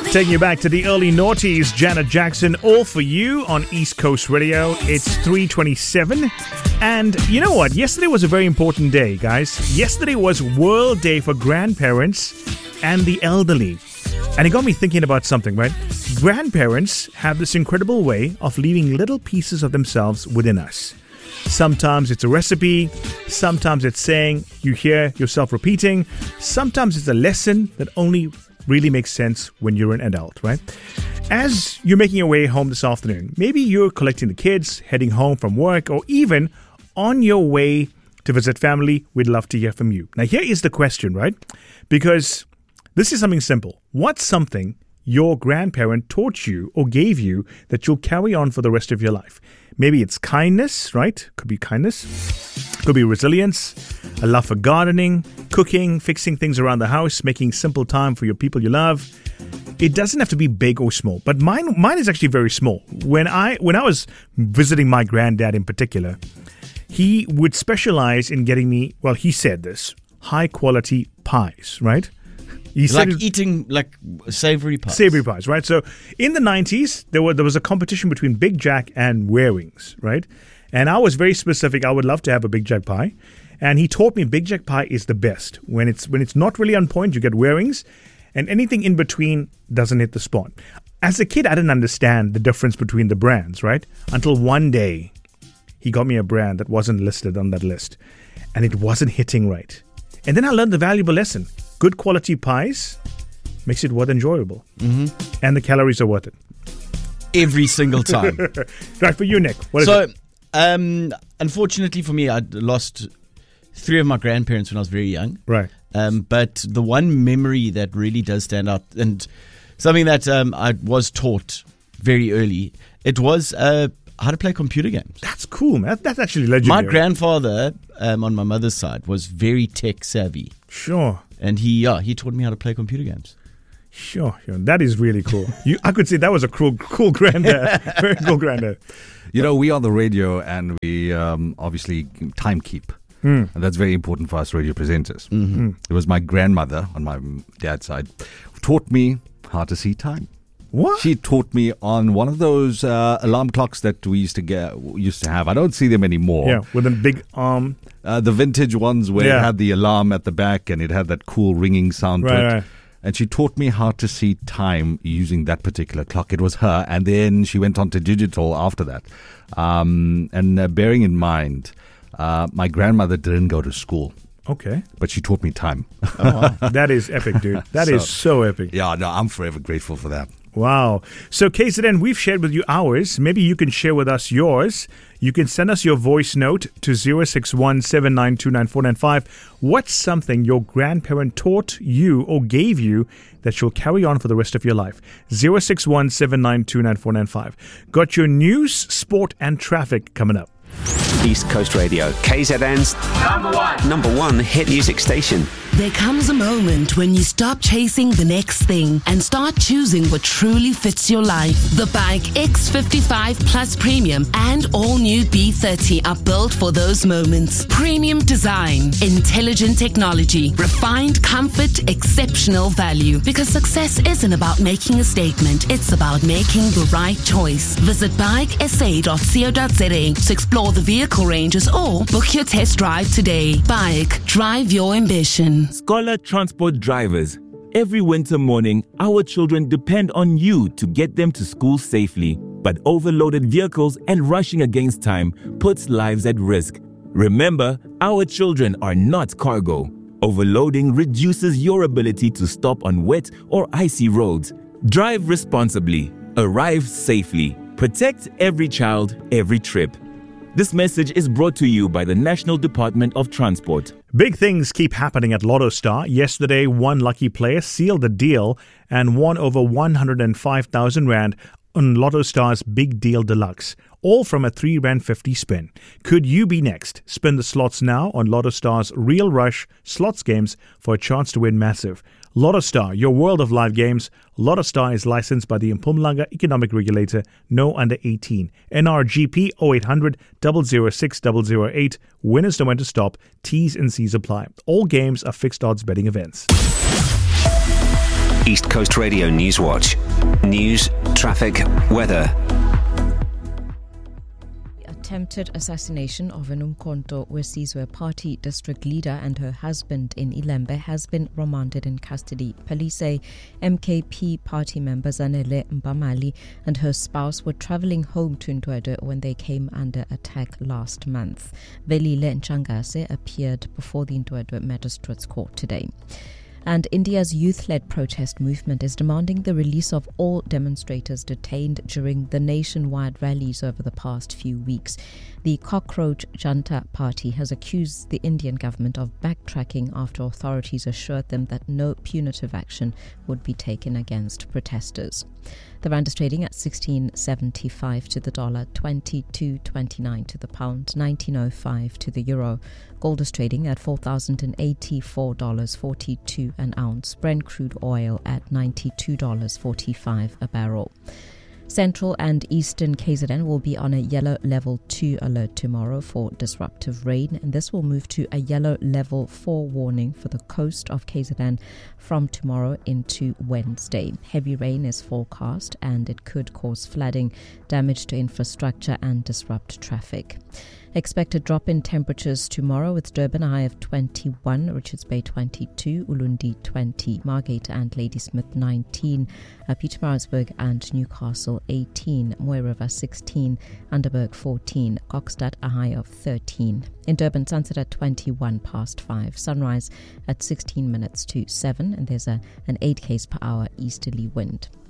Taking you back to the early noughties, Janet Jackson, all for you on East Coast Radio. It's 3:27. And you know what? Yesterday was a very important day, guys. Yesterday was World Day for Grandparents and the Elderly. And it got me thinking about something, right? Grandparents have this incredible way of leaving little pieces of themselves within us. Sometimes it's a recipe, sometimes it's saying you hear yourself repeating, sometimes it's a lesson that only really makes sense when you're an adult, right? As you're making your way home this afternoon, maybe you're collecting the kids, heading home from work, or even on your way to visit family. We'd love to hear from you. Now, here is the question, right? Because this is something simple. What's something your grandparent taught you or gave you that you'll carry on for the rest of your life? Maybe it's kindness, right? Could be kindness. Could be resilience, a love for gardening, cooking, fixing things around the house, making simple time for your people you love. It doesn't have to be big or small, but mine is actually very small. When I was visiting my granddad in particular, he would specialize in getting me, well, he said this, high quality pies, right? He like eating like savory pies. Savory pies, right? So in the 90s, there was a competition between Big Jack and Wearwings, right? And I was very specific. I would love to have a Big Jack pie. And he taught me Big Jack pie is the best. When it's not really on point, you get Wearwings. And anything in between doesn't hit the spot. As a kid, I didn't understand the difference between the brands, right? Until one day, he got me a brand that wasn't listed on that list. And it wasn't hitting right. And then I learned the valuable lesson. Good quality pies makes it worth enjoyable. Mm-hmm. And the calories are worth it. Every single time. Right, for you, Nick. What is it? Unfortunately for me, I lost 3 of my grandparents when I was very young. Right. But the one memory that really does stand out, and something that I was taught very early, it was how to play computer games. That's cool, man. That's actually legendary. My grandfather, on my mother's side, was very tech savvy. Sure. And he taught me how to play computer games. Sure. That is really cool. I could say that was a cool granddad. Very cool granddad. You know, we are the radio, and we obviously time keep. And that's very important for us radio presenters. Mm-hmm. It was my grandmother on my dad's side who taught me how to see time. What? She taught me on one of those alarm clocks that we used to have. I don't see them anymore. Yeah, with a big arm. The vintage ones where it had the alarm at the back and it had that cool ringing sound to it. Right. And she taught me how to see time using that particular clock. It was her. And then she went on to digital after that. And bearing in mind, my grandmother didn't go to school. Okay. But she taught me time. Oh, wow. That is epic, dude. That is so epic. Yeah, no, I'm forever grateful for that. Wow. So, KZN, we've shared with you ours. Maybe you can share with us yours. You can send us your voice note to 061-792-9495. What's something your grandparent taught you or gave you that you'll carry on for the rest of your life? 061-792-9495. Got your news, sport, and traffic coming up. East Coast Radio, KZN's number one hit music station. There comes a moment when you stop chasing the next thing and start choosing what truly fits your life. The Bike X55 Plus Premium and all-new B30 are built for those moments. Premium design, intelligent technology, refined comfort, exceptional value. Because success isn't about making a statement, it's about making the right choice. Visit bikesa.co.za to explore the vehicle ranges or book your test drive today. Bike, drive your ambition. Scholar Transport drivers, every winter morning, our children depend on you to get them to school safely. But overloaded vehicles and rushing against time puts lives at risk. Remember, our children are not cargo. Overloading reduces your ability to stop on wet or icy roads. Drive responsibly. Arrive safely. Protect every child, every trip. This message is brought to you by the National Department of Transport. Big things keep happening at Lotto Star. Yesterday, one lucky player sealed the deal and won over 105,000 Rand on Lotto Star's Big Deal Deluxe, all from a 3 Rand 50 spin. Could you be next? Spin the slots now on Lotto Star's Real Rush slots games for a chance to win massive. Lotto Star, your world of live games. Lotto Star is licensed by the Mpumalanga Economic Regulator. No under 18. NRGP 0800 006 008. Winners know when to stop. T's and C's apply. All games are fixed odds betting events. East Coast Radio News Watch. News, traffic, weather. Attempted assassination of an Umkhonto weSizwe Party district leader and her husband in Ilembe has been remanded in custody. Police say MKP party member Zanele Mbamali and her spouse were travelling home to Ndwedwe when they came under attack last month. Velile Nchangase appeared before the Ndwedwe Magistrates Court today. And India's youth-led protest movement is demanding the release of all demonstrators detained during the nationwide rallies over the past few weeks. The Cockroach Janta Party has accused the Indian government of backtracking after authorities assured them that no punitive action would be taken against protesters. The rand is trading at 16.75 to the dollar, 22.29 to the pound, 19.05 to the euro. Gold is trading at $4,084.42 an ounce. Brent crude oil at $92.45 a barrel. Central and Eastern KZN will be on a yellow level 2 alert tomorrow for disruptive rain, and this will move to a yellow level 4 warning for the coast of KZN from tomorrow into Wednesday. Heavy rain is forecast and it could cause flooding, damage to infrastructure and disrupt traffic. Expected drop in temperatures tomorrow with Durban a high of 21, Richards Bay 22, Ulundi 20, Margate and Ladysmith 19, Pietermaritzburg and Newcastle 18, Mooi River 16, Underberg 14, Kokstad a high of 13. In Durban, sunset at 21 past 5, sunrise at 16 minutes to 7, and there's an 8 km/h easterly wind.